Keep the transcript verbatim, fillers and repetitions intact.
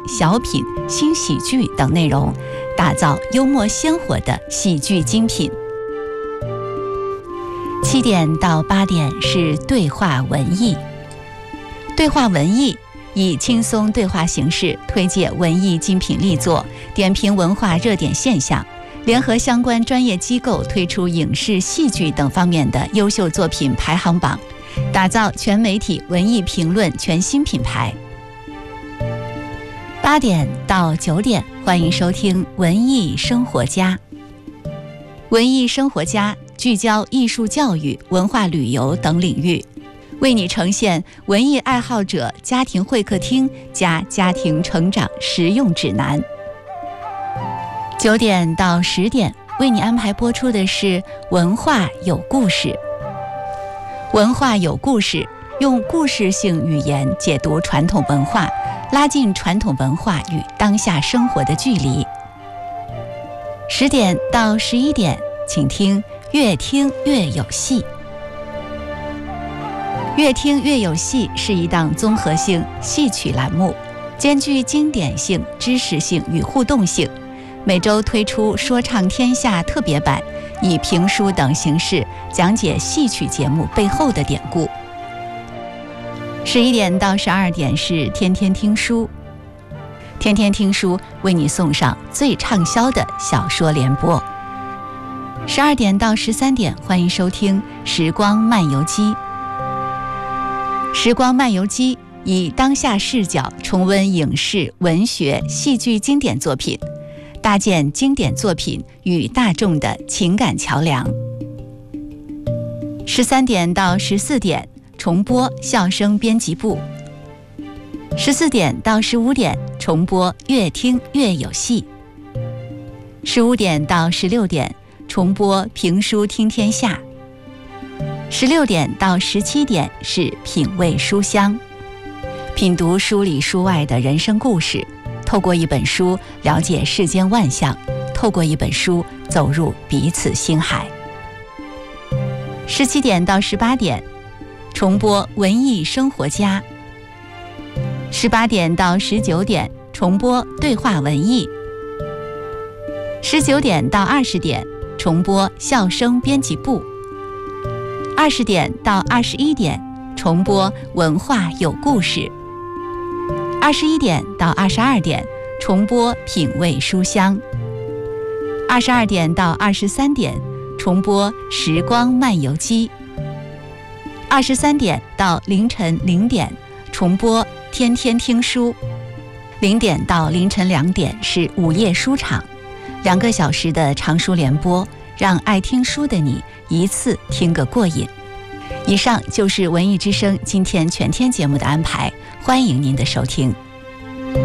小品、新喜剧等内容，打造幽默鲜活的喜剧精品。七点到八点是对话文艺。对话文艺以轻松对话形式推介文艺精品力作，点评文化热点现象，联合相关专业机构推出影视、戏剧等方面的优秀作品排行榜，打造全媒体文艺评论全新品牌。八点到九点，欢迎收听文艺生活家。文艺生活家聚焦艺术教育、文化旅游等领域，为你呈现文艺爱好者家庭会客厅加家庭成长实用指南。九点到十点，为你安排播出的是文化有故事。文化有故事，用故事性语言解读传统文化，拉近传统文化与当下生活的距离。十点到十一点，请听越听越有戏。越听越有戏是一档综合性戏曲栏目，兼具经典性、知识性与互动性，每周推出说唱天下特别版，以评书等形式讲解戏曲节目背后的典故。十一点到十二点是天天听书，天天听书为你送上最畅销的小说联播。十二点到十三点，欢迎收听时光漫游记。时光漫游记以当下视角重温影视、文学、戏剧经典作品，搭建经典作品与大众的情感桥梁。十三点到十四点重播笑声编辑部。十四点到十五点重播越听越有戏。十五点到十六点重播评书听天下。十六点到十七点是品味书香，品读书里书外的人生故事，透过一本书了解世间万象，透过一本书走入彼此心海。十七点到十八点重播文艺生活家。十八点到十九点重播对话文艺。十九点到二十点重播笑声编辑部。二十点到二十一点重播文化有故事。二十一点到二十二点重播品味书香。二十二点到二十三点重播时光漫游记。二十三点到凌晨零点重播天天听书。零点到凌晨两点是午夜书场，两个小时的长书联播，让爱听书的你一次听个过瘾。以上就是文艺之声今天全天节目的安排，欢迎您的收听。